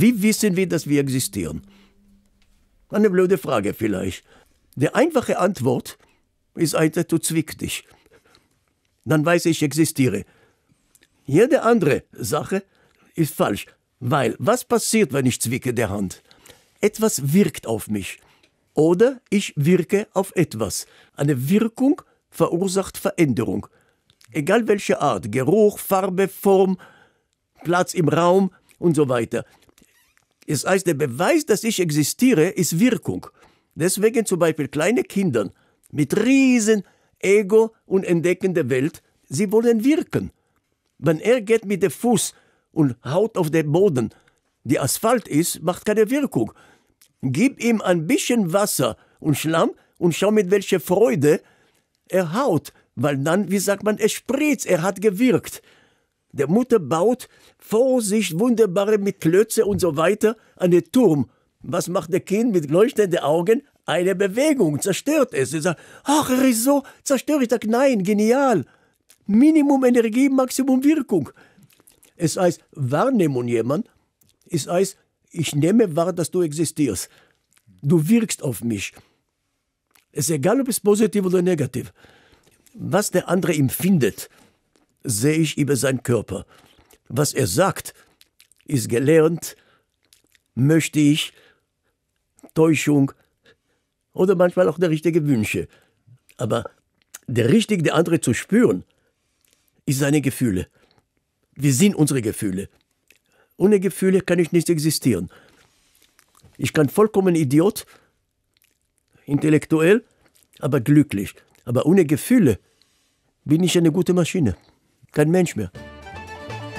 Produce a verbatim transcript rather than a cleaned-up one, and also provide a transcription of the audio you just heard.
Wie wissen wir, dass wir existieren? Eine blöde Frage vielleicht. Die einfache Antwort ist einfach, du zwickst dich. Dann weiß ich, ich existiere. Jede andere Sache ist falsch. Weil, was passiert, wenn ich zwicke der Hand? Etwas wirkt auf mich. Oder ich wirke auf etwas. Eine Wirkung verursacht Veränderung. Egal welche Art, Geruch, Farbe, Form, Platz im Raum und so weiter. Das heißt, der Beweis, dass ich existiere, ist Wirkung. Deswegen zum Beispiel kleine Kinder mit riesen Ego und entdecken der Welt, sie wollen wirken. Wenn er geht mit dem Fuß und haut auf den Boden, die Asphalt ist, macht keine Wirkung. Gib ihm ein bisschen Wasser und Schlamm und schau mit welcher Freude er haut, weil dann, wie sagt man, er spritzt, er hat gewirkt. Der Mutter baut Vorsicht, wunderbare mit Klötze und so weiter, einen Turm. Was macht der Kind mit leuchtenden Augen? Eine Bewegung, zerstört es. Er sagt, ach, er ist so zerstört. Ich sage, nein, genial. Minimum Energie, Maximum Wirkung. Es heißt, Wahrnehmung jemand, es heißt, ich nehme wahr, dass du existierst. Du wirkst auf mich. Es ist egal, ob es positiv oder negativ. Was der andere empfindet, sehe ich über seinen Körper. Was er sagt, ist gelernt, möchte ich, Täuschung oder manchmal auch der richtige Wünsche. Aber der richtige, der andere zu spüren, ist seine Gefühle. Wir sind unsere Gefühle. Ohne Gefühle kann ich nicht existieren. Ich kann vollkommen Idiot, intellektuell, aber glücklich. Aber ohne Gefühle bin ich eine gute Maschine. Kein Mensch mehr.